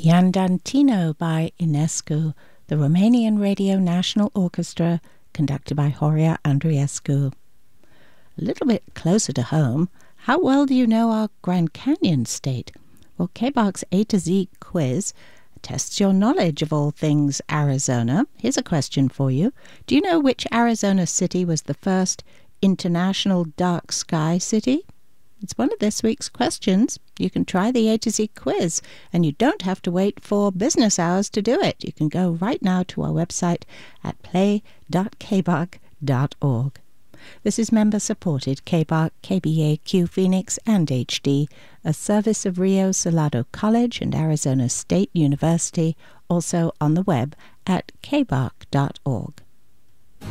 Iandantino by Inescu, the Romanian Radio National Orchestra, conducted by Horia Andreescu. A little bit closer to home, how well do you know our Grand Canyon state? Well, KBARC's A to Z quiz tests your knowledge of all things Arizona. Here's a question for you. Do you know which Arizona city was the first international dark sky city? It's one of this week's questions. You can try the A to Z quiz, and you don't have to wait for business hours to do it. You can go right now to our website at play.kbarc.org. This is member-supported KBARC, KBAQ Phoenix, and HD, a service of Rio Salado College and Arizona State University, also on the web at kbarc.org.